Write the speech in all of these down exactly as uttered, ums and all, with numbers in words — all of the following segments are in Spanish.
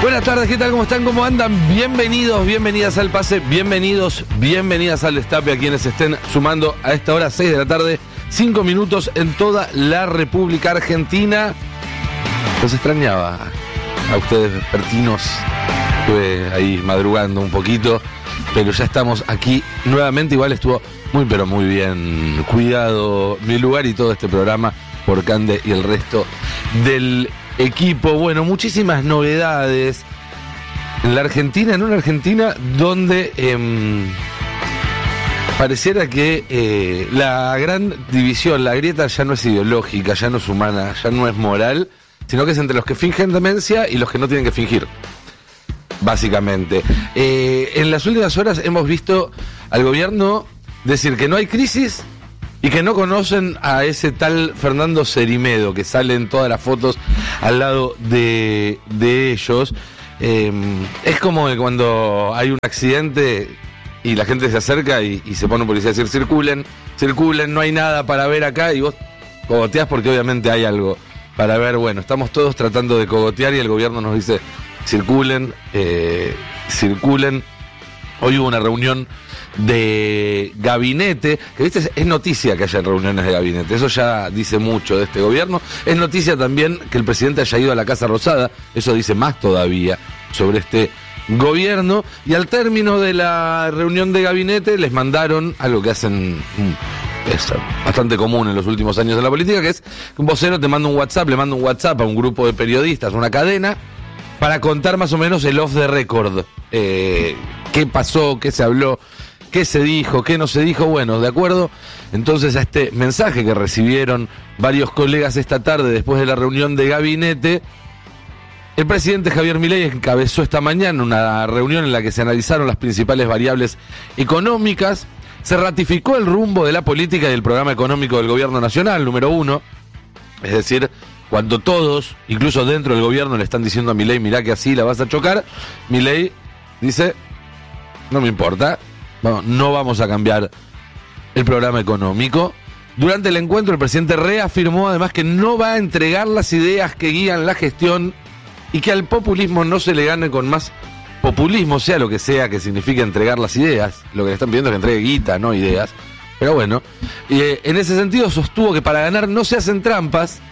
Buenas tardes, ¿qué tal? ¿Cómo están? ¿Cómo andan? Bienvenidos, bienvenidas al Pase, bienvenidos, bienvenidas al Destape a quienes estén sumando a esta hora, seis de la tarde, cinco minutos en toda la República Argentina. Los extrañaba a ustedes, vespertinos. Estuve ahí madrugando un poquito, pero ya estamos aquí nuevamente. Igual estuvo muy, pero muy bien cuidado mi lugar y todo este programa por Cande y el resto del equipo. Bueno, muchísimas novedades en la Argentina, en una Argentina donde eh, pareciera que eh, la gran división, la grieta ya no es ideológica, ya no es humana, ya no es moral, sino que es entre los que fingen demencia y los que no tienen que fingir, básicamente. Eh, en las últimas horas hemos visto al gobierno decir que no hay crisis y que no conocen a ese tal Fernando Cerimedo, que sale en todas las fotos al lado de, de ellos. Eh, es como cuando hay un accidente y la gente se acerca y, y se pone un policía a decir circulen, circulen, no hay nada para ver acá, y vos cogoteás porque obviamente hay algo para ver. Bueno, estamos todos tratando de cogotear y el gobierno nos dice circulen, eh, circulen. Hoy hubo una reunión de gabinete, que viste, es noticia que haya reuniones de gabinete, eso ya dice mucho de este gobierno. Es noticia también que el presidente haya ido a la Casa Rosada, eso dice más todavía sobre este gobierno. Y al término de la reunión de gabinete les mandaron algo que hacen, es bastante común en los últimos años de la política, que es que un vocero te manda un WhatsApp, le manda un WhatsApp a un grupo de periodistas, una cadena, para contar más o menos el off the record, eh, qué pasó, qué se habló, qué se dijo, qué no se dijo. Bueno, de acuerdo entonces a este mensaje que recibieron varios colegas esta tarde después de la reunión de gabinete, el presidente Javier Milei encabezó esta mañana una reunión en la que se analizaron las principales variables económicas, se ratificó el rumbo de la política y del programa económico del gobierno nacional, número uno, es decir, cuando todos, incluso dentro del gobierno, le están diciendo a Milei, mirá que así la vas a chocar, Milei dice, no me importa, vamos, no vamos a cambiar el programa económico. Durante el encuentro el presidente reafirmó además que no va a entregar las ideas que guían la gestión y que al populismo no se le gane con más populismo, sea lo que sea que signifique entregar las ideas. Lo que le están pidiendo es que entregue guita, no ideas. Pero bueno, eh, en ese sentido sostuvo que para ganar no se hacen trampas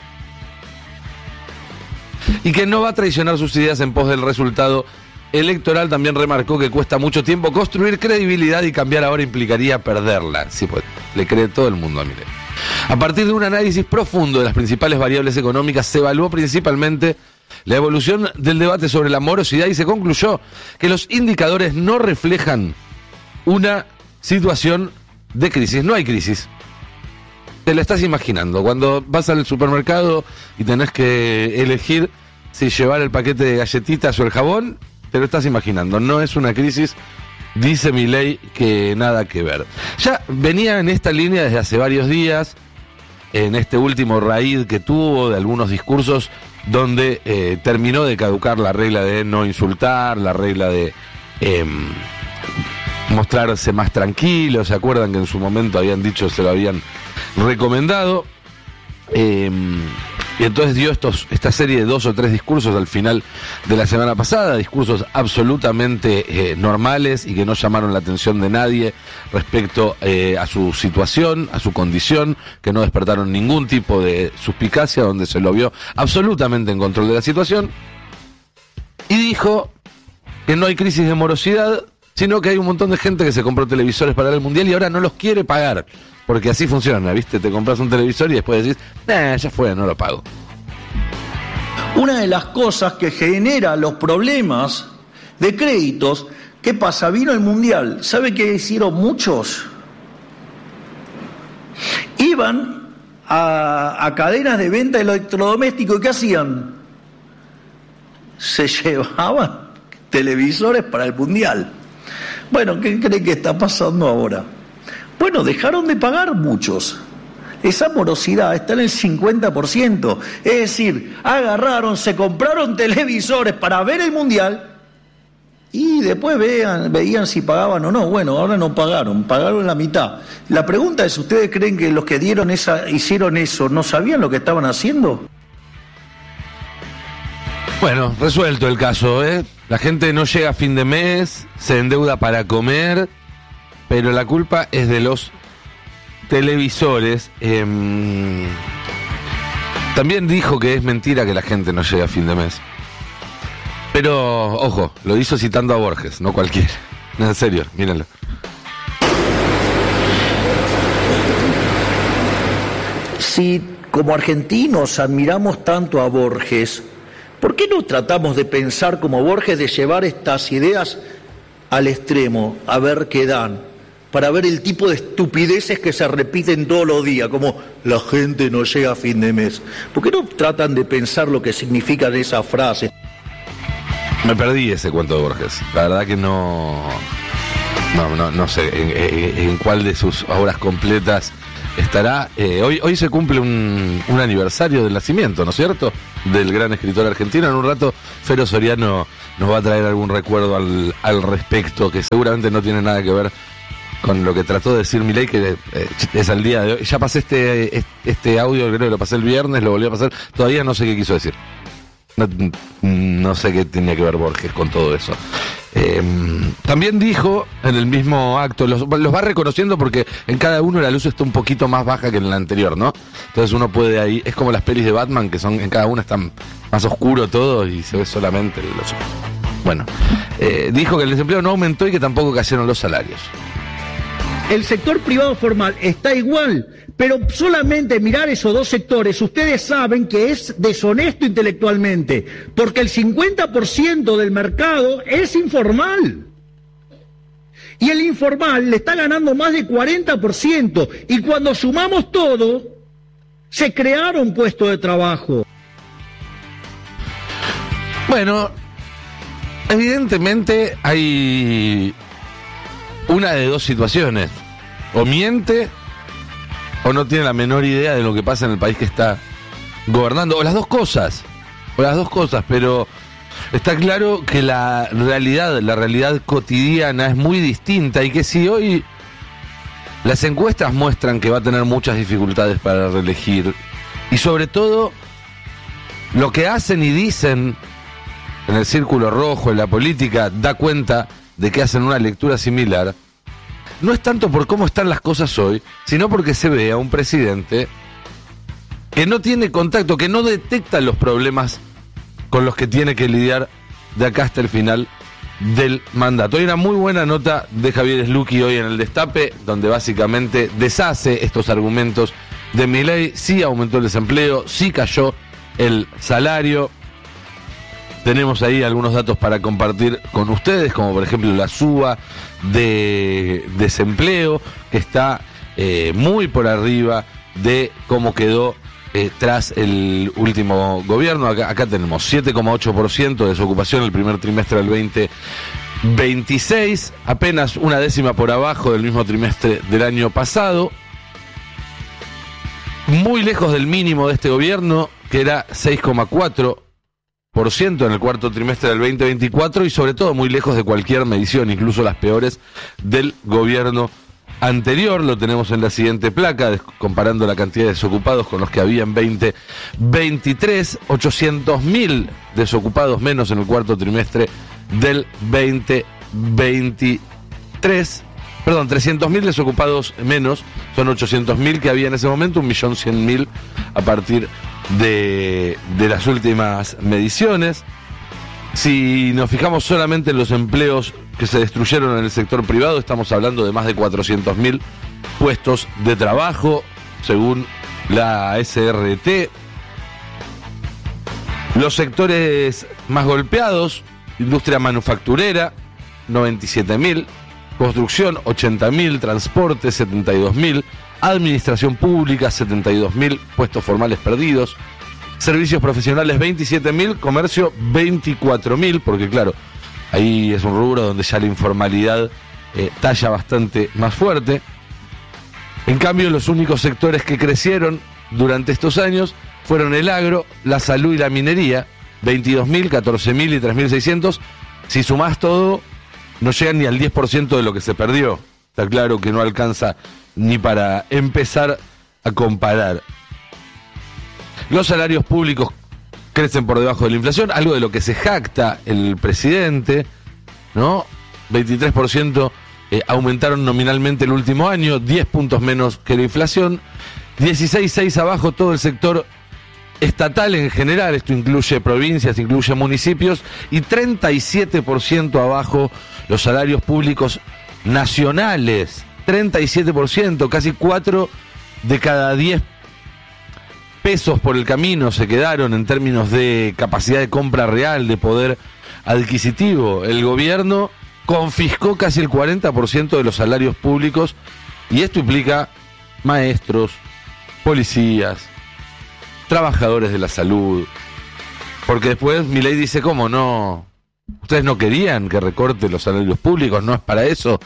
y que no va a traicionar sus ideas en pos del resultado electoral. También remarcó que cuesta mucho tiempo construir credibilidad y cambiar ahora implicaría perderla. Sí, pues le cree todo el mundo a Milei. A partir de un análisis profundo de las principales variables económicas, se evaluó principalmente la evolución del debate sobre la morosidad y se concluyó que los indicadores no reflejan una situación de crisis. No hay crisis. Te la estás imaginando. Cuando vas al supermercado y tenés que elegir si llevar el paquete de galletitas o el jabón, te lo estás imaginando. No es una crisis, dice Milei, que nada que ver. Ya venía en esta línea desde hace varios días, en este último raíz que tuvo de algunos discursos donde eh, terminó de caducar la regla de no insultar, la regla de eh, mostrarse más tranquilo. ¿Se acuerdan que en su momento habían dicho, se lo habían recomendado? Eh, y entonces dio estos, esta serie de dos o tres discursos al final de la semana pasada, discursos absolutamente eh, normales y que no llamaron la atención de nadie respecto eh, a su situación, a su condición, que no despertaron ningún tipo de suspicacia, donde se lo vio absolutamente en control de la situación. Y dijo que no hay crisis de morosidad, sino que hay un montón de gente que se compró televisores para el Mundial y ahora no los quiere pagar. Porque así funciona, ¿viste? Te compras un televisor y después decís, nah, ya fue, no lo pago. Una de las cosas que genera los problemas de créditos, ¿qué pasa? Vino el Mundial. ¿Sabe qué hicieron muchos? Iban a, a cadenas de venta de electrodomésticos y ¿qué hacían? Se llevaban televisores para el Mundial. Bueno, ¿qué cree que está pasando ahora? Bueno, dejaron de pagar muchos. Esa morosidad está en el cincuenta por ciento. Es decir, agarraron, se compraron televisores para ver el Mundial y después vean, veían si pagaban o no. Bueno, ahora no pagaron, pagaron la mitad. La pregunta es, ¿ustedes creen que los que dieron esa, hicieron eso no sabían lo que estaban haciendo? Bueno, resuelto el caso, ¿eh? La gente no llega a fin de mes, se endeuda para comer, pero la culpa es de los televisores. Eh, también dijo que es mentira que la gente no llega a fin de mes. Pero, ojo, lo hizo citando a Borges, no cualquiera. En serio, mírenlo. Si como argentinos admiramos tanto a Borges, ¿por qué no tratamos de pensar como Borges, de llevar estas ideas al extremo, a ver qué dan, para ver el tipo de estupideces que se repiten todos los días, como la gente no llega a fin de mes? ¿Por qué no tratan de pensar lo que significan esas frases? Me perdí ese cuento de Borges. La verdad que no... No, no, no sé en, en, en cuál de sus obras completas estará. Eh, hoy, hoy se cumple un, un aniversario del nacimiento, ¿no es cierto?, del gran escritor argentino. En un rato Fero Soriano nos va a traer algún recuerdo al, al respecto, que seguramente no tiene nada que ver con lo que trató de decir Milei, que eh, es al día de hoy. Ya pasé este, este audio, creo que lo pasé el viernes, lo volví a pasar, todavía no sé qué quiso decir. No, no sé qué tenía que ver Borges con todo eso. Eh, también dijo en el mismo acto, los, los va reconociendo porque en cada uno la luz está un poquito más baja que en el anterior, ¿no? Entonces uno puede ahí, es como las pelis de Batman, que son en cada una están más oscuro todo y se ve solamente los ojos. Bueno, eh, dijo que el desempleo no aumentó y que tampoco cayeron los salarios. El sector privado formal está igual, pero solamente mirar esos dos sectores, ustedes saben que es deshonesto intelectualmente, porque el cincuenta por ciento del mercado es informal. Y el informal le está ganando más de cuarenta por ciento, y cuando sumamos todo, se crearon puestos de trabajo. Bueno, evidentemente hay una de dos situaciones: o miente o no tiene la menor idea de lo que pasa en el país que está gobernando, o las dos cosas, o las dos cosas, pero está claro que la realidad, la realidad cotidiana es muy distinta, y que si hoy las encuestas muestran que va a tener muchas dificultades para reelegir, y sobre todo lo que hacen y dicen en el círculo rojo, en la política, da cuenta de que hacen una lectura similar, no es tanto por cómo están las cosas hoy, sino porque se ve a un presidente que no tiene contacto, que no detecta los problemas con los que tiene que lidiar de acá hasta el final del mandato. Hay una muy buena nota de Javier Slucki hoy en El Destape, donde básicamente deshace estos argumentos de Milei. Sí aumentó el desempleo, sí cayó el salario. Tenemos ahí algunos datos para compartir con ustedes, como por ejemplo la suba de desempleo, que está eh, muy por arriba de cómo quedó eh, tras el último gobierno. Acá, acá tenemos siete coma ocho por ciento de desocupación el primer trimestre del veinte veintiséis, apenas una décima por abajo del mismo trimestre del año pasado, muy lejos del mínimo de este gobierno, que era seis coma cuatro por ciento en el cuarto trimestre del veinte veinticuatro, y sobre todo muy lejos de cualquier medición, incluso las peores del gobierno anterior. Lo tenemos en la siguiente placa, comparando la cantidad de desocupados con los que había en veinte veintitrés, ochocientos mil desocupados menos en el cuarto trimestre del veinte veintitrés. Perdón, trescientos mil desocupados menos, son ochocientos mil que había en ese momento, un millón cien mil a partir de, de las últimas mediciones. Si nos fijamos solamente en los empleos que se destruyeron en el sector privado, estamos hablando de más de cuatrocientos mil puestos de trabajo, según la S R T. Los sectores más golpeados: industria manufacturera, noventa y siete mil, construcción, ochenta mil, transporte, setenta y dos mil, administración pública, setenta y dos mil puestos formales perdidos, servicios profesionales, veintisiete mil, comercio, veinticuatro mil, porque claro, ahí es un rubro donde ya la informalidad eh, talla bastante más fuerte. En cambio, los únicos sectores que crecieron durante estos años fueron el agro, la salud y la minería, veintidós mil, catorce mil y tres mil seiscientos. Si sumás todo, no llegan ni al diez por ciento de lo que se perdió. Está claro que no alcanza ni para empezar a comparar. Los salarios públicos crecen por debajo de la inflación, algo de lo que se jacta el presidente, ¿no? veintitrés por ciento eh, aumentaron nominalmente el último año, diez puntos menos que la inflación, dieciséis punto seis abajo todo el sector estatal en general, esto incluye provincias, incluye municipios, y treinta y siete por ciento abajo los salarios públicos nacionales, treinta y siete por ciento, casi cuatro de cada diez pesos por el camino se quedaron en términos de capacidad de compra real, de poder adquisitivo. El gobierno confiscó casi el cuarenta por ciento de los salarios públicos, y esto implica maestros, policías, trabajadores de la salud, porque después Milei dice, ¿cómo no? Ustedes no querían que recorte los salarios públicos, no es para eso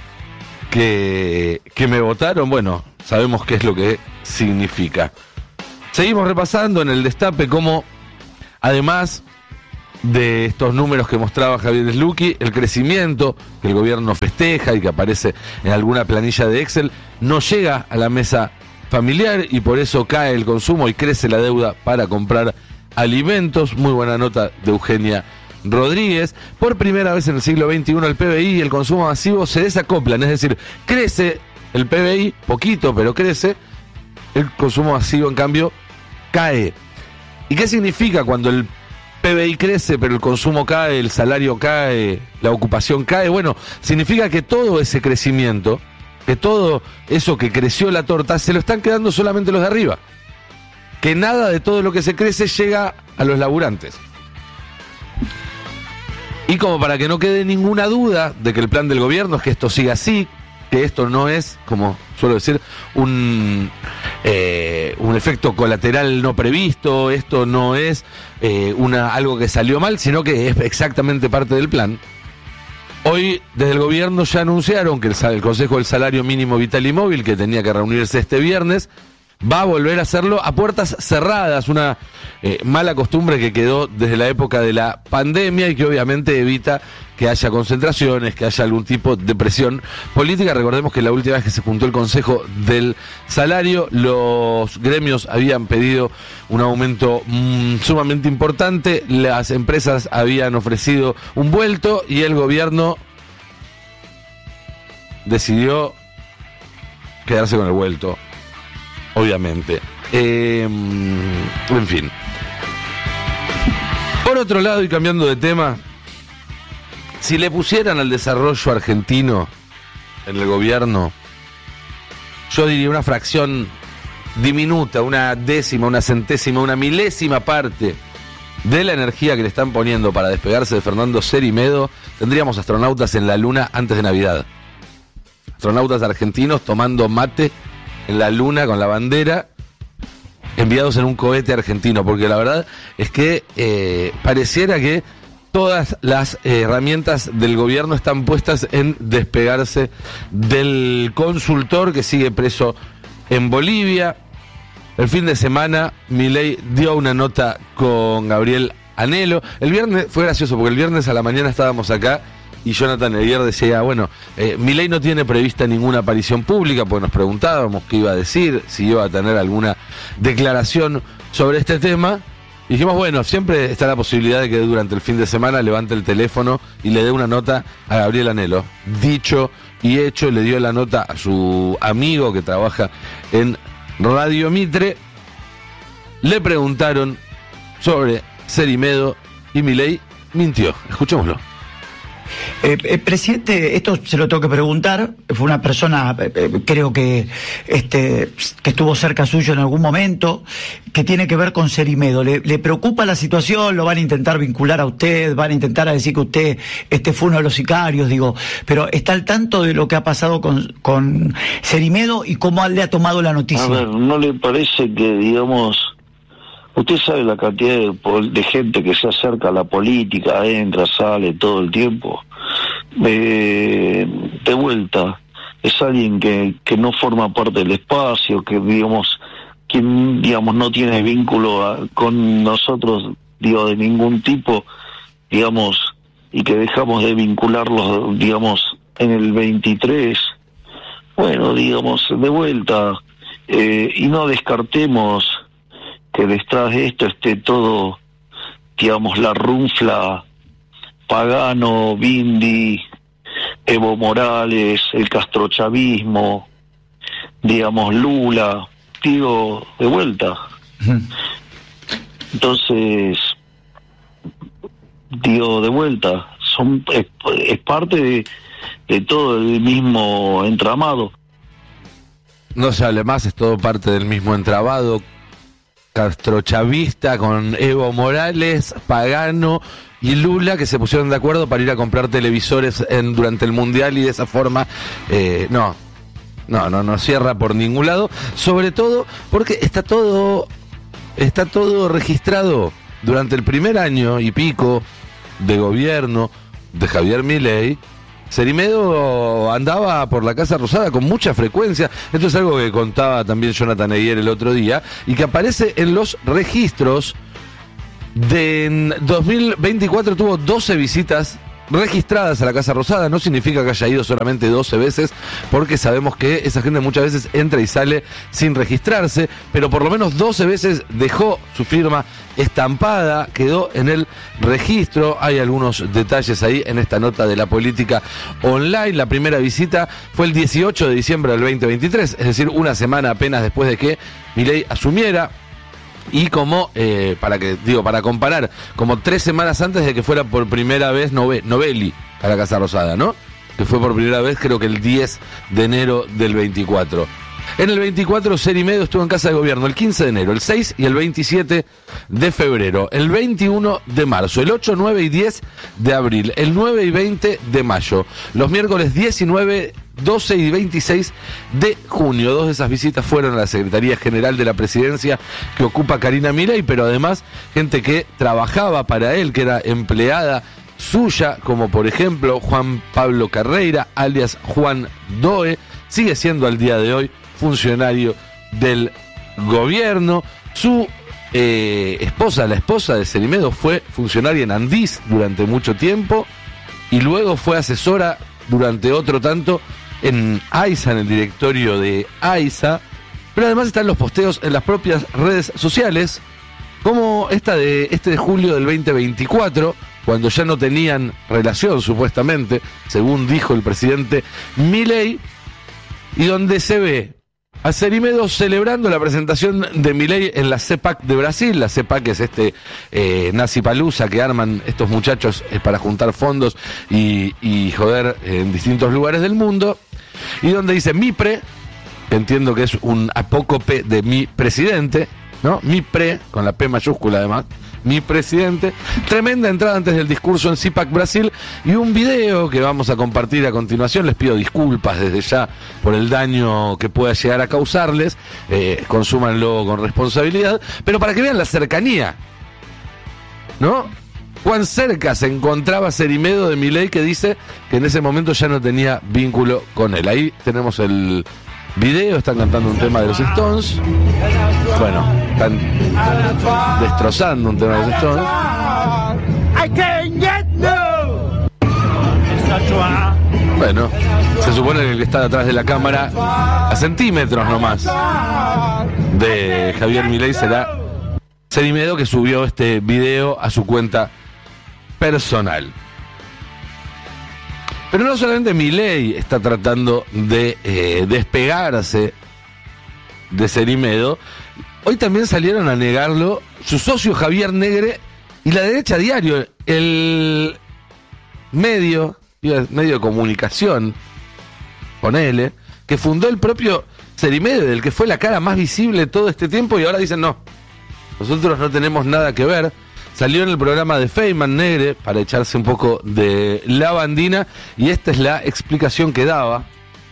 que, que me votaron. Bueno, sabemos qué es lo que significa. Seguimos repasando en el Destape cómo, además de estos números que mostraba Javier Sluky, el crecimiento que el gobierno festeja y que aparece en alguna planilla de Excel, no llega a la mesa familiar y por eso cae el consumo y crece la deuda para comprar alimentos. Muy buena nota de Eugenia Rodríguez. Por primera vez en el siglo veintiuno el P B I y el consumo masivo se desacoplan, es decir, crece el P B I, poquito pero crece, el consumo masivo en cambio cae. ¿Y qué significa cuando el P B I crece pero el consumo cae, el salario cae, la ocupación cae? Bueno, significa que todo ese crecimiento, que todo eso que creció la torta, se lo están quedando solamente los de arriba. Que nada de todo lo que se crece llega a los laburantes. Y como para que no quede ninguna duda de que el plan del gobierno es que esto siga así, que esto no es, como suelo decir, un, eh, un efecto colateral no previsto, esto no es eh, una, algo que salió mal, sino que es exactamente parte del plan. Hoy, desde el gobierno ya anunciaron que el, el Consejo del Salario Mínimo Vital y Móvil, que tenía que reunirse este viernes, va a volver a hacerlo a puertas cerradas, una eh, mala costumbre que quedó desde la época de la pandemia y que obviamente evita que haya concentraciones, que haya algún tipo de presión política. Recordemos que la última vez que se juntó el Consejo del Salario, los gremios habían pedido un aumento mmm, sumamente importante, las empresas habían ofrecido un vuelto y el gobierno decidió quedarse con el vuelto. Obviamente. Eh, en fin. Por otro lado, y cambiando de tema, si le pusieran al desarrollo argentino en el gobierno, yo diría una fracción diminuta, una décima, una centésima, una milésima parte de la energía que le están poniendo para despegarse de Fernando Cerimedo, tendríamos astronautas en la luna antes de Navidad. Astronautas argentinos tomando mate en la luna con la bandera, enviados en un cohete argentino, porque la verdad es que eh, pareciera que todas las eh, herramientas del gobierno están puestas en despegarse del consultor que sigue preso en Bolivia. El fin de semana Milei dio una nota con Gabriel Anhelo. El viernes fue gracioso porque el viernes a la mañana estábamos acá y Jonathan Elguer decía, bueno, eh, Milei no tiene prevista ninguna aparición pública, porque nos preguntábamos qué iba a decir, si iba a tener alguna declaración sobre este tema. Y dijimos, bueno, siempre está la posibilidad de que durante el fin de semana levante el teléfono y le dé una nota a Gabriel Anhelo. Dicho y hecho, le dio la nota a su amigo que trabaja en Radio Mitre. Le preguntaron sobre Cerimedo y Milei mintió. Escuchémoslo. Eh, eh, presidente, esto se lo tengo que preguntar, fue una persona, eh, eh, creo que este que estuvo cerca suyo en algún momento, que tiene que ver con Cerimedo. ¿Le, le preocupa la situación? ¿Lo van a intentar vincular a usted? ¿Van a intentar a decir que usted este fue uno de los sicarios? Digo, pero ¿está al tanto de lo que ha pasado con, con Cerimedo y cómo le ha tomado la noticia? A ver, ¿no le parece que, digamos, usted sabe la cantidad de, de gente que se acerca a la política, entra, sale todo el tiempo? Eh, de vuelta, es alguien que, que no forma parte del espacio, que digamos, quien digamos no tiene vínculo a, con nosotros, digo, de ningún tipo, digamos, y que dejamos de vincularlos, digamos, en el veintitrés. Bueno, digamos, de vuelta, eh, y no descartemos que detrás de esto esté todo digamos, la runfla Pagano, Bindi, Evo Morales, el castrochavismo, digamos, Lula, digo, de vuelta. Entonces, digo, de vuelta, son es, es parte de, de todo el mismo entramado. No se hable más, es todo parte del mismo entramado castrochavista con Evo Morales, Pagano y Lula, que se pusieron de acuerdo para ir a comprar televisores en, durante el Mundial, y de esa forma, eh, no, no, no, no cierra por ningún lado, sobre todo porque está todo, está todo registrado durante el primer año y pico de gobierno de Javier Milei. Cerimedo andaba por la Casa Rosada con mucha frecuencia. Esto es algo que contaba también Jonathan Eyre el otro día, y que aparece en los registros. De en dos mil veinticuatro tuvo doce visitas registradas a la Casa Rosada. No significa que haya ido solamente doce veces, porque sabemos que esa gente muchas veces entra y sale sin registrarse, pero por lo menos doce veces dejó su firma estampada, quedó en el registro. Hay algunos detalles ahí en esta nota de La Política Online. La primera visita fue el dieciocho de diciembre del veinte veintitrés, es decir, una semana apenas después de que Milei asumiera. Y como, eh, para que digo, para comparar, como tres semanas antes de que fuera por primera vez Nove, Novelli a la Casa Rosada, ¿no? Que fue por primera vez, creo que el diez de enero del veinticuatro. En el veinticuatro, Cerimedo estuvo en Casa de Gobierno el quince de enero, el seis y el veintisiete de febrero, el veintiuno de marzo, el ocho, nueve y diez de abril, el nueve y veinte de mayo, los miércoles diecinueve, doce y veintiséis de junio. Dos de esas visitas fueron a la Secretaría General de la Presidencia, que ocupa Karina Milei, pero además gente que trabajaba para él, que era empleada suya, como por ejemplo Juan Pablo Carreira, alias Juan Doe, sigue siendo al día de hoy funcionario del gobierno. Su eh, esposa, la esposa de Cerimedo, fue funcionaria en Andís durante mucho tiempo, y luego fue asesora durante otro tanto en AISA, en el directorio de AISA. Pero además están los posteos en las propias redes sociales, como esta de este de julio del veinte veinticuatro, cuando ya no tenían relación, supuestamente, según dijo el presidente Milei, y donde se ve a Cerimedo celebrando la presentación de Milei en la CEPAC de Brasil. La CEPAC es este eh, nazi-palusa que arman estos muchachos eh, para juntar fondos y, y joder eh, en distintos lugares del mundo, y donde dice MIPRE, entiendo que es un apócope de mi presidente, ¿no? MIPRE, con la P mayúscula además, mi presidente. Tremenda entrada antes del discurso en CIPAC Brasil, y un video que vamos a compartir a continuación. Les pido disculpas desde ya por el daño que pueda llegar a causarles, eh, consúmanlo con responsabilidad, pero para que vean la cercanía, ¿no? Cuán cerca se encontraba Cerimedo de Milei, que dice que en ese momento ya no tenía vínculo con él. Ahí tenemos el video, están cantando un tema de los Stones. Bueno, están destrozando un tema de los Stones. Bueno, se supone que el que está detrás de la cámara, a centímetros nomás de Javier Milei, será Cerimedo, que subió este video a su cuenta personal. Pero no solamente Milei está tratando de eh, despegarse de Cerimedo, hoy también salieron a negarlo su socio Javier Negre y La Derecha Diario, el medio, medio de comunicación, ponele, que fundó el propio Cerimedo, del que fue la cara más visible todo este tiempo, y ahora dicen no, nosotros no tenemos nada que ver. Salió en el programa de Feynman Negre para echarse un poco de la bandina, y esta es la explicación que daba.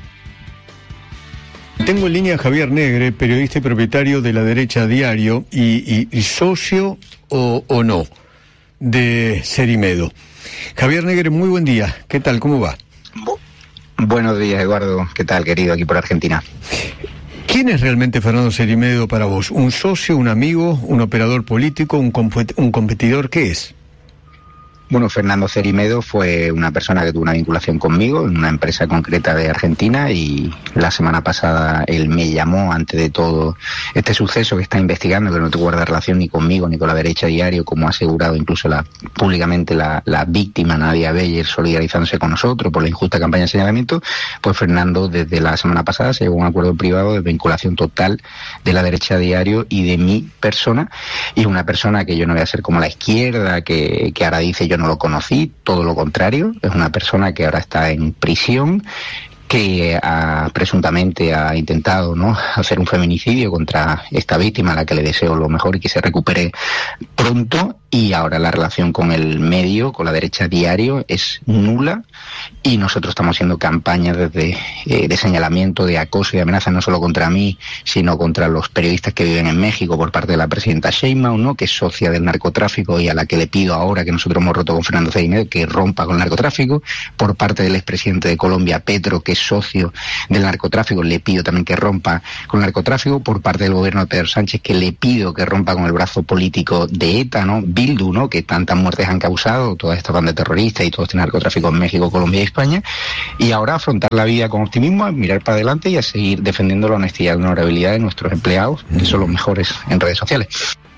Tengo en línea a Javier Negre, periodista y propietario de La Derecha Diario, y, y, y socio o, o no de Cerimedo. Javier Negre, muy buen día. ¿Qué tal? ¿Cómo va? Bu- Buenos días, Eduardo. ¿Qué tal, querido? Aquí por Argentina. ¿Quién es realmente Fernando Cerimedo para vos? ¿Un socio, un amigo, un operador político, un, compet- un competidor? ¿Qué es? Bueno, Fernando Cerimedo fue una persona que tuvo una vinculación conmigo en una empresa concreta de Argentina, y la semana pasada él me llamó antes de todo este suceso que está investigando, que no te guarda relación ni conmigo ni con la derecha diario, como ha asegurado incluso la, públicamente la, la víctima Nadia Beyer, solidarizándose con nosotros por la injusta campaña de señalamiento. Pues Fernando desde la semana pasada se llegó a un acuerdo privado de vinculación total de la derecha diario y de mi persona, y una persona que yo no voy a ser como la izquierda que, que ahora dice yo no lo conocí, todo lo contrario, es una persona que ahora está en prisión, que ha, presuntamente ha intentado, ¿no?, hacer un feminicidio contra esta víctima, a la que le deseo lo mejor y que se recupere pronto. Y ahora la relación con el medio, con la derecha diario, es nula, y nosotros estamos haciendo campañas desde eh, de señalamiento, de acoso y de amenaza, no solo contra mí, sino contra los periodistas que viven en México, por parte de la presidenta Sheinbaum, ¿no?, que es socia del narcotráfico y a la que le pido ahora, que nosotros hemos roto con Fernando Cerimedo, que rompa con el narcotráfico. Por parte del expresidente de Colombia, Petro, que es socio del narcotráfico, le pido también que rompa con el narcotráfico. Por parte del gobierno de Pedro Sánchez, que le pido que rompa con el brazo político de ETA, ¿no?, Bildu, ¿no?, que tantas muertes han causado, todas estas bandas terroristas y todo este narcotráfico en México, Colombia y España. Y ahora afrontar la vida con optimismo, a mirar para adelante y a seguir defendiendo la honestidad y la honorabilidad de nuestros empleados, que son los mejores en redes sociales.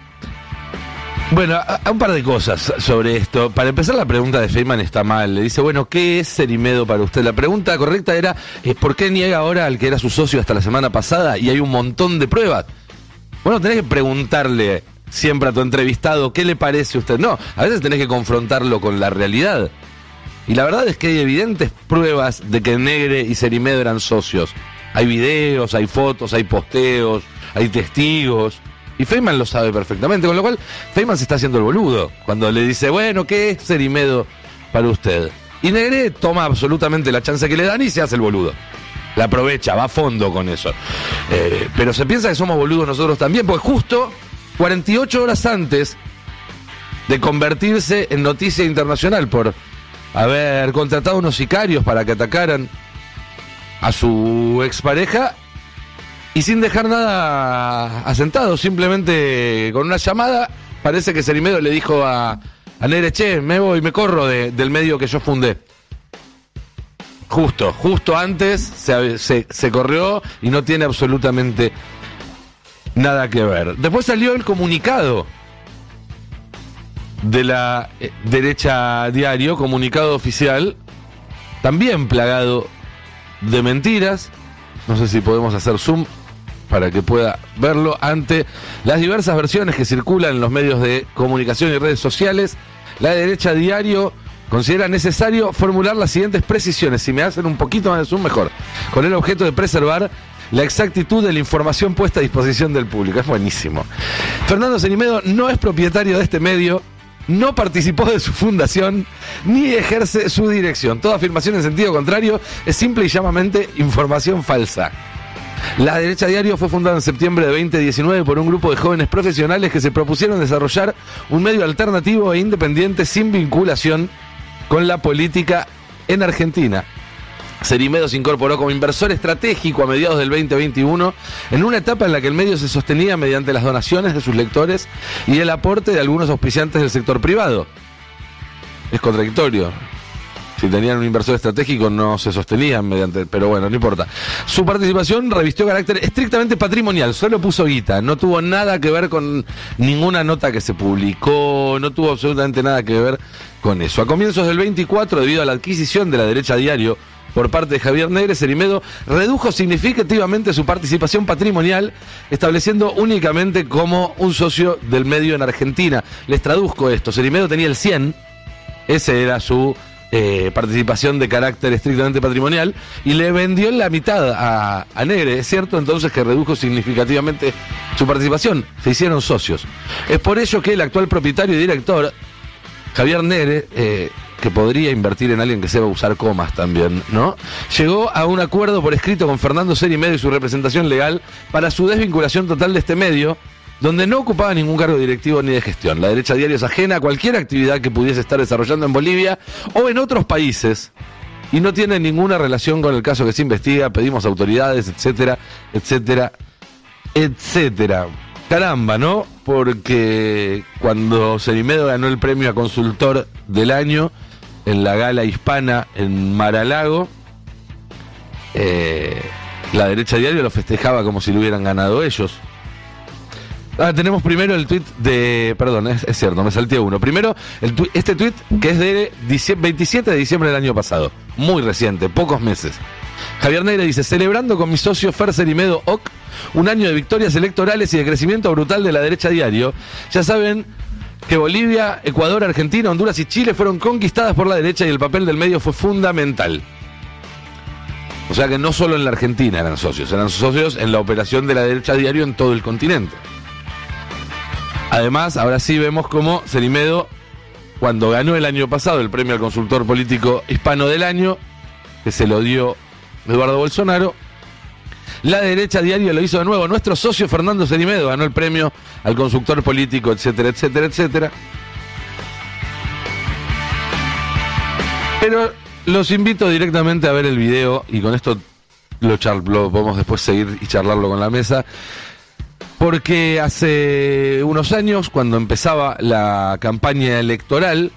Bueno, a, a un par de cosas sobre esto. Para empezar, la pregunta de Feynman está mal. Le dice, bueno, ¿qué es Cerimedo para usted? La pregunta correcta era, ¿por qué niega ahora al que era su socio hasta la semana pasada? Y hay un montón de pruebas. Bueno, tenés que preguntarle siempre a tu entrevistado qué le parece a usted. No, a veces tenés que confrontarlo con la realidad. Y la verdad es que hay evidentes pruebas de que Negre y Cerimedo eran socios. Hay videos, hay fotos, hay posteos, hay testigos. Y Feynman lo sabe perfectamente, con lo cual Feynman se está haciendo el boludo cuando le dice, bueno, ¿qué es Cerimedo para usted? Y Negre toma absolutamente la chance que le dan y se hace el boludo. La aprovecha, va a fondo con eso. Eh, pero se piensa que somos boludos nosotros también, porque justo cuarenta y ocho horas antes de convertirse en noticia internacional por haber contratado unos sicarios para que atacaran a su expareja, y sin dejar nada asentado, simplemente con una llamada, parece que Cerimedo le dijo a, a Negre, che, me voy, me corro de, del medio que yo fundé. Justo, justo antes se, se, se corrió y no tiene absolutamente nada que ver. Después salió el comunicado de la eh, derecha diario, comunicado oficial, también plagado de mentiras. No sé si podemos hacer zoom para que pueda verlo. Ante las diversas versiones que circulan en los medios de comunicación y redes sociales, la derecha diario considera necesario formular las siguientes precisiones. Si me hacen un poquito más de zoom, mejor. Con el objeto de preservar la exactitud de la información puesta a disposición del público. Es buenísimo. Fernando Cerimedo no es propietario de este medio, no participó de su fundación, ni ejerce su dirección. Toda afirmación en sentido contrario es simple y llanamente información falsa. La Derecha Diario fue fundada en septiembre de veinte diecinueve por un grupo de jóvenes profesionales que se propusieron desarrollar un medio alternativo e independiente sin vinculación con la política en Argentina. Cerimedo se incorporó como inversor estratégico a mediados del veinte veintiuno, en una etapa en la que el medio se sostenía mediante las donaciones de sus lectores y el aporte de algunos auspiciantes del sector privado. Es contradictorio. Si tenían un inversor estratégico no se sostenían mediante... Pero bueno, no importa. Su participación revistió carácter estrictamente patrimonial. Solo puso guita. No tuvo nada que ver con ninguna nota que se publicó. No tuvo absolutamente nada que ver con eso. A comienzos del veinticuatro, debido a la adquisición de la Derecha Diario por parte de Javier Negre, Cerimedo redujo significativamente su participación patrimonial, estableciendo únicamente como un socio del medio en Argentina. Les traduzco esto. Cerimedo tenía el cien. Ese era su... Eh, participación de carácter estrictamente patrimonial, y le vendió la mitad a, a Negre. Es cierto entonces que redujo significativamente su participación, se hicieron socios. Es por ello que el actual propietario y director, Javier Negre, eh, que podría invertir en alguien que sepa usar comas también, ¿no?, llegó a un acuerdo por escrito con Fernando Cerimedo y su representación legal para su desvinculación total de este medio, donde no ocupaba ningún cargo directivo ni de gestión. La Derecha Diario es ajena a cualquier actividad que pudiese estar desarrollando en Bolivia o en otros países, y no tiene ninguna relación con el caso que se investiga. Pedimos autoridades, etcétera, etcétera, etcétera. Caramba, ¿no? Porque cuando Cerimedo ganó el premio a consultor del año en la gala hispana en Mar-a-Lago, eh, la derecha diario lo festejaba como si lo hubieran ganado ellos. Ah, tenemos primero el tuit de... Perdón, es, es cierto, me salté uno. Primero, el tu, este tuit que es de veintisiete de diciembre del año pasado. Muy reciente, pocos meses. Javier Negre dice: celebrando con mi socio Fer Cerimedo O C un año de victorias electorales y de crecimiento brutal de la derecha diario. Ya saben que Bolivia, Ecuador, Argentina, Honduras y Chile fueron conquistadas por la derecha y el papel del medio fue fundamental. O sea que no solo en la Argentina eran socios, eran socios en la operación de la derecha diario en todo el continente. Además, ahora sí vemos cómo Cerimedo, cuando ganó el año pasado el premio al consultor político hispano del año, que se lo dio Eduardo Bolsonaro, la derecha diario lo hizo de nuevo. Nuestro socio Fernando Cerimedo ganó el premio al consultor político, etcétera, etcétera, etcétera. Pero los invito directamente a ver el video, y con esto lo, char- lo podemos después seguir y charlarlo con la mesa. Porque hace unos años, cuando empezaba la campaña electoral,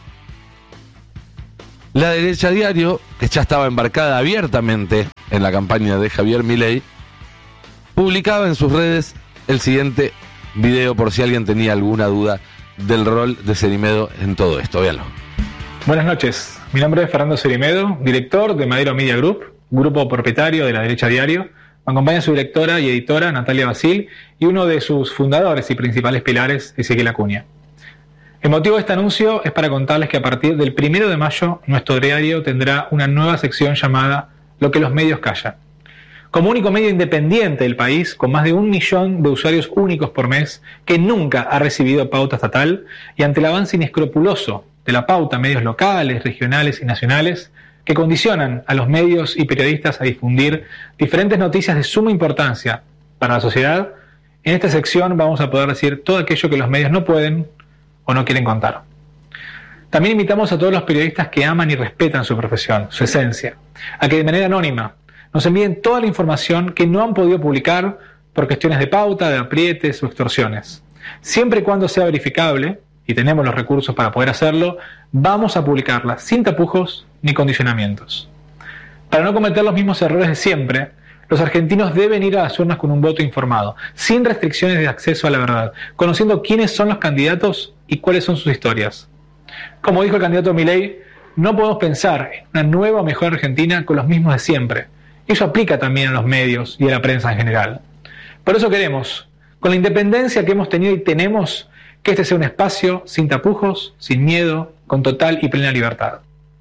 la derecha diario, que ya estaba embarcada abiertamente en la campaña de Javier Milei, publicaba en sus redes el siguiente video, por si alguien tenía alguna duda del rol de Cerimedo en todo esto. Véanlo. Buenas noches, mi nombre es Fernando Cerimedo, director de Madero Media Group, grupo propietario de la derecha diario. Me acompaña su directora y editora Natalia Basil y uno de sus fundadores y principales pilares, Ezequiel Acuña. El motivo de este anuncio es para contarles que a partir del primero de mayo nuestro diario tendrá una nueva sección llamada Lo que los medios callan. Como único medio independiente del país, con más de un millón de usuarios únicos por mes, que nunca ha recibido pauta estatal, y ante el avance inescrupuloso de la pauta en medios locales, regionales y nacionales, que condicionan a los medios y periodistas a difundir diferentes noticias de suma importancia para la sociedad, en esta sección vamos a poder decir todo aquello que los medios no pueden o no quieren contar. También invitamos a todos los periodistas que aman y respetan su profesión, su esencia, a que de manera anónima nos envíen toda la información que no han podido publicar por cuestiones de pauta, de aprietes o extorsiones. Siempre y cuando sea verificable, y tenemos los recursos para poder hacerlo, vamos a publicarla sin tapujos ni condicionamientos. Para no cometer los mismos errores de siempre, los argentinos deben ir a las urnas con un voto informado, sin restricciones de acceso a la verdad, conociendo quiénes son los candidatos y cuáles son sus historias. Como dijo el candidato Milei, no podemos pensar en una nueva o mejor Argentina con los mismos de siempre. Eso aplica también a los medios y a la prensa en general. Por eso queremos, con la independencia que hemos tenido y tenemos, que este sea un espacio sin tapujos, sin miedo, con total y plena libertad.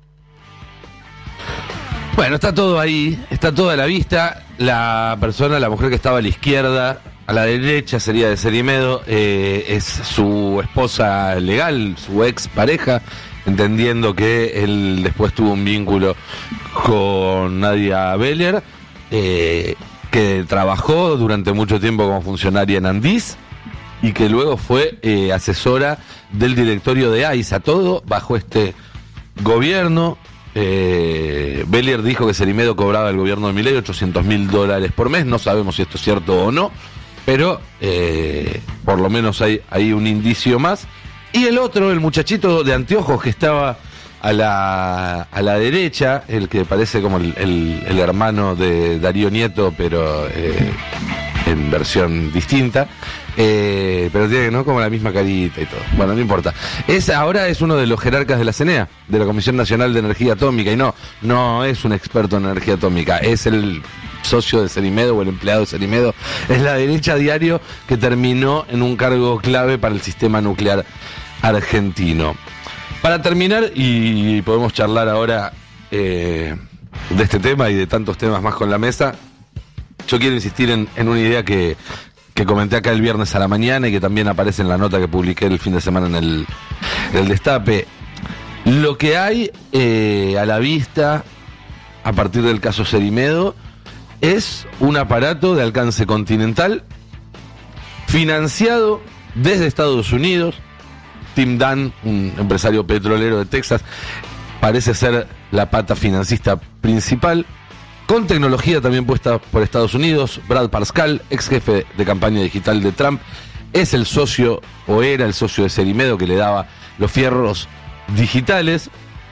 Bueno, está todo ahí, está todo a la vista. La persona, la mujer que estaba a la izquierda, a la derecha sería de Cerimedo, eh, es su esposa legal, su ex pareja, entendiendo que él después tuvo un vínculo con Nadia Beller, eh, que trabajó durante mucho tiempo como funcionaria en Andís y que luego fue eh, asesora del directorio de AISA, todo bajo este gobierno. Eh, Beller dijo que Cerimedo cobraba el gobierno de Milei ochocientos mil dólares por mes, no sabemos si esto es cierto o no, pero eh, por lo menos hay, hay un indicio más. Y el otro, el muchachito de anteojos que estaba a la, a la derecha, el que parece como el, el, el hermano de Darío Nieto, pero eh, en versión distinta, eh, pero tiene, ¿no?, como la misma carita y todo. Bueno, no importa. Es, ahora es uno de los jerarcas de la C N E A, de la Comisión Nacional de Energía Atómica, y no, no es un experto en energía atómica, es el socio de Cerimedo o el empleado de Cerimedo, es la derecha diario que terminó en un cargo clave para el sistema nuclear argentino. Para terminar, y podemos charlar ahora eh, de este tema y de tantos temas más con la mesa, yo quiero insistir en, en una idea que, que comenté acá el viernes a la mañana y que también aparece en la nota que publiqué el fin de semana en el, en el Destape. Lo que hay eh, a la vista a partir del caso Cerimedo es un aparato de alcance continental financiado desde Estados Unidos. Tim Dunn, un empresario petrolero de Texas, parece ser la pata financista principal, con tecnología también puesta por Estados Unidos. Brad Parscale, ex jefe de campaña digital de Trump, es el socio, o era el socio de Cerimedo, que le daba los fierros digitales.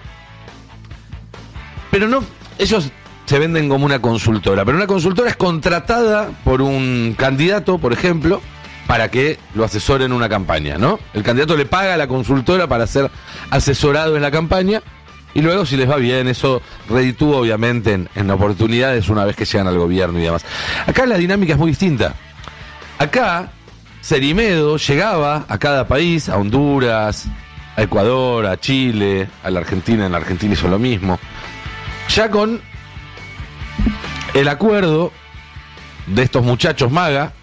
Pero no, ellos se venden como una consultora, pero una consultora es contratada por un candidato, por ejemplo, para que lo asesore en una campaña, ¿no? El candidato le paga a la consultora para ser asesorado en la campaña, y luego, si les va bien, eso reditúa obviamente en, en oportunidades una vez que llegan al gobierno y demás. Acá la dinámica es muy distinta. Acá Cerimedo llegaba a cada país, a Honduras, a Ecuador, a Chile, a la Argentina. En la Argentina hizo lo mismo, ya con el acuerdo de estos muchachos MAGA,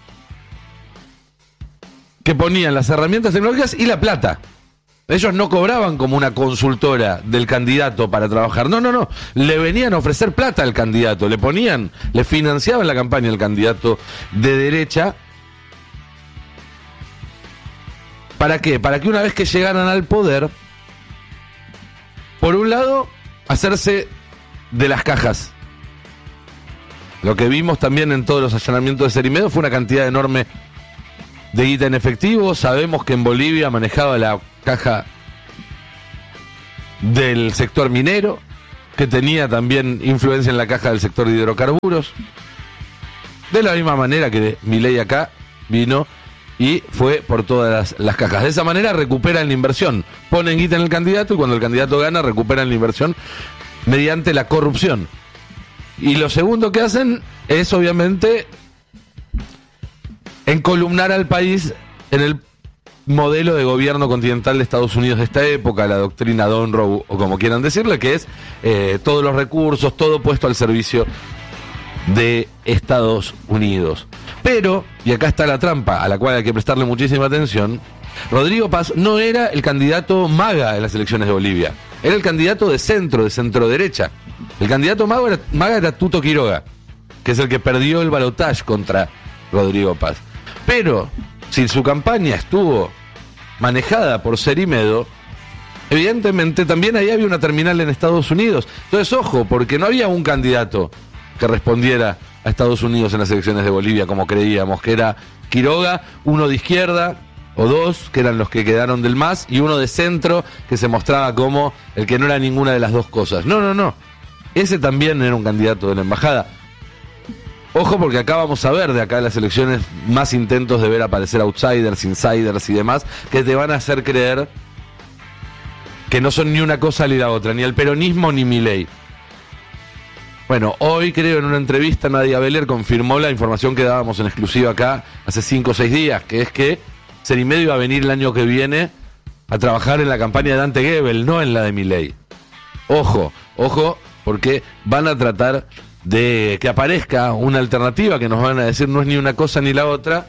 que ponían las herramientas tecnológicas y la plata. Ellos no cobraban como una consultora del candidato para trabajar. No, no, no. Le venían a ofrecer plata al candidato. Le ponían, le financiaban la campaña al candidato de derecha. ¿Para qué? Para que una vez que llegaran al poder, por un lado, hacerse de las cajas. Lo que vimos también en todos los allanamientos de Cerimedo fue una cantidad enorme de guita en efectivo. Sabemos que en Bolivia manejaba la caja del sector minero, que tenía también influencia en la caja del sector de hidrocarburos. De la misma manera que Milei acá vino y fue por todas las, las cajas. De esa manera recuperan la inversión, ponen guita en el candidato y cuando el candidato gana recuperan la inversión mediante la corrupción. Y lo segundo que hacen es obviamente encolumnar al país en el modelo de gobierno continental de Estados Unidos de esta época, la doctrina Monroe, o como quieran decirle, que es eh, todos los recursos, todo puesto al servicio de Estados Unidos. Pero, y acá está la trampa a la cual hay que prestarle muchísima atención, Rodrigo Paz no era el candidato MAGA en las elecciones de Bolivia, era el candidato de centro, de centro derecha. El candidato MAGA era, MAGA era Tuto Quiroga, que es el que perdió el balotaje contra Rodrigo Paz. Pero, si su campaña estuvo manejada por Cerimedo, evidentemente también ahí había una terminal en Estados Unidos. Entonces, ojo, porque no había un candidato que respondiera a Estados Unidos en las elecciones de Bolivia, como creíamos, que era Quiroga, uno de izquierda, o dos, que eran los que quedaron del MAS, y uno de centro, que se mostraba como el que no era ninguna de las dos cosas. No, no, no. Ese también era un candidato de la embajada. Ojo, porque acá vamos a ver de acá en las elecciones más intentos de ver aparecer outsiders, insiders y demás, que te van a hacer creer que no son ni una cosa ni la otra, ni el peronismo ni Milei. Bueno, hoy creo en una entrevista Nadia Beller confirmó la información que dábamos en exclusiva acá hace cinco o seis días, que es que Cerimedo iba a venir el año que viene a trabajar en la campaña de Dante Gebel, no en la de Milei. Ojo, ojo, porque van a tratar de que aparezca una alternativa que nos van a decir no es ni una cosa ni la otra,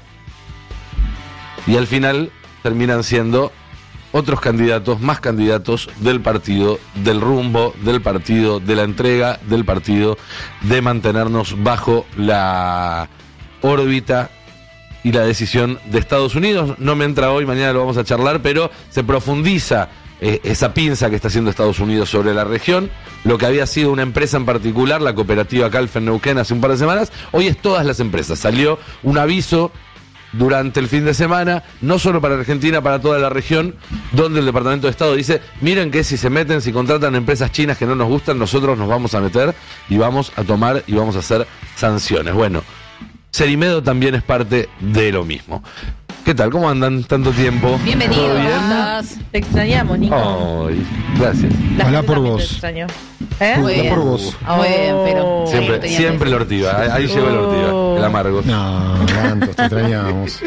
y al final terminan siendo otros candidatos, más candidatos del partido, del rumbo del partido, de la entrega del partido, de mantenernos bajo la órbita y la decisión de Estados Unidos. No me entra hoy, mañana lo vamos a charlar, pero se profundiza eh, esa pinza que está haciendo Estados Unidos sobre la región. Lo que había sido una empresa en particular, la cooperativa Calf en Neuquén, hace un par de semanas, hoy es todas las empresas. Salió un aviso durante el fin de semana, no solo para Argentina, para toda la región, donde el Departamento de Estado dice, miren que si se meten, si contratan empresas chinas que no nos gustan, nosotros nos vamos a meter y vamos a tomar y vamos a hacer sanciones. Bueno, Cerimedo también es parte de lo mismo. ¿Qué tal? ¿Cómo andan tanto tiempo? Bienvenido. ¿Todo bien? ¿Cómo estás? Te extrañamos, Nico. Ay, gracias. La Habla gente por también vos. te extrañó. ¿Eh? Habla Muy bien. por vos. Muy bien, pero ahí Siempre, lo tenía siempre que el Ortiva, ahí, ahí llegó el Ortiva, el amargo. No, tantos, te extrañamos.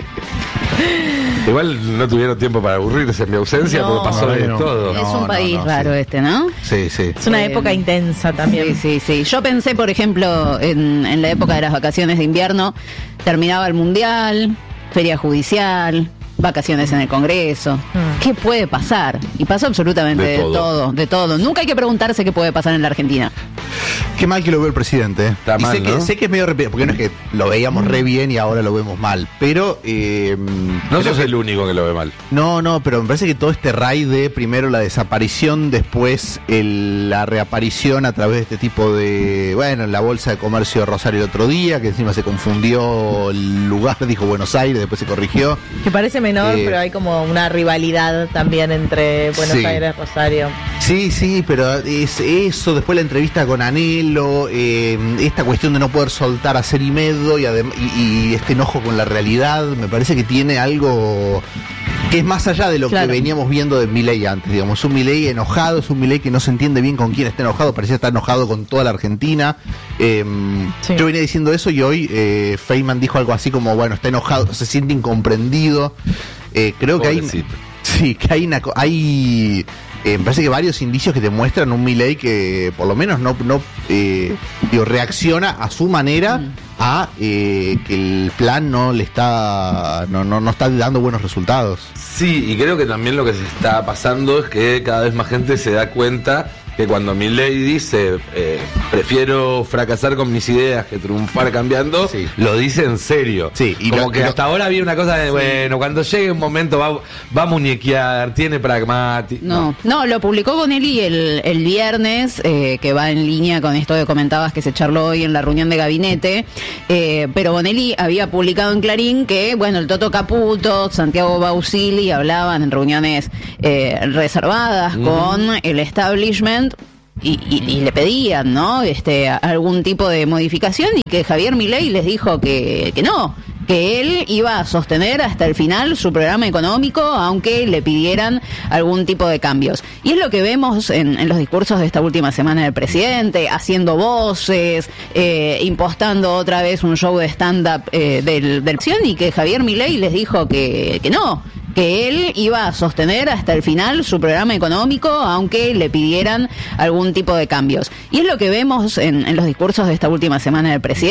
Igual no tuvieron tiempo para aburrirse en mi ausencia No. porque pasó No, de no. todo. decir. Es No, un no, país no, raro sí. este, ¿no? Sí, sí. Es una Eh, época intensa también. Sí, sí, sí. Yo pensé, por ejemplo, en, en la época de las vacaciones de invierno, terminaba el Mundial, feria judicial, vacaciones en el Congreso. Mm. ¿Qué puede pasar? Y pasó absolutamente De de todo. todo. de todo, Nunca hay que preguntarse qué puede pasar en la Argentina. Qué mal que lo veo el presidente. Está y mal, sé, ¿no? que, sé que es medio repetido, porque no es que lo veíamos re bien y ahora lo vemos mal. Pero. Eh, No creo sos que- el único que lo ve mal. No, no, pero me parece que todo este raid de primero la desaparición, después el- la reaparición a través de este tipo de. Bueno, la bolsa de comercio de Rosario el otro día, que encima se confundió el lugar, dijo Buenos Aires, después se corrigió. Que parece menor, Eh, pero hay como una rivalidad también entre Buenos Sí. Aires y Rosario. Sí, sí, pero es eso, después la entrevista con Anhelo, eh, esta cuestión de no poder soltar a Cerimedo y, adem- y, y este enojo con la realidad, me parece que tiene algo que es más allá de lo Claro. que veníamos viendo de Milei antes, digamos, un Milei enojado, es un Milei que no se entiende bien con quién está enojado, parecía estar enojado con toda la Argentina. Eh, Sí. Yo venía diciendo eso y hoy eh, Feynman dijo algo así como, bueno, está enojado, se siente incomprendido. Eh, creo que hay... Pobrecito. Sí, que hay, una, co- hay eh, me parece que varios indicios que te muestran un Milei que por lo menos no, no eh, digo, reacciona a su manera a eh, que el plan no le está no, no, no está dando buenos resultados. Sí, y creo que también lo que se está pasando es que cada vez más gente se da cuenta que cuando Milei dice eh, prefiero fracasar con mis ideas que triunfar cambiando, Sí. lo dice en serio. Sí, y como lo- que y lo- hasta ahora había una cosa de, bueno, cuando llegue un momento va, va a muñequear, tiene pragmático. No, no, lo publicó Bonelli el, el viernes, eh, que va en línea con esto que comentabas que se charló hoy en la reunión de gabinete, eh, pero Bonelli había publicado en Clarín que, bueno, el Toto Caputo, Santiago Bausili hablaban en reuniones eh, reservadas Ujú. con el establishment. Y, y- y le pedían, ¿no? Este, a- algún tipo de modificación y que Javier Milei les dijo que, que no, que él iba a sostener hasta el final su programa económico, aunque le pidieran algún tipo de cambios. Y es lo que vemos en, en los discursos de esta última semana del presidente, haciendo voces, eh, impostando otra vez un show de stand-up eh, del, del y que Javier Milei les dijo que, que no, que él iba a sostener hasta el final su programa económico, aunque le pidieran algún tipo de cambios. Y es lo que vemos en, en los discursos de esta última semana del presidente.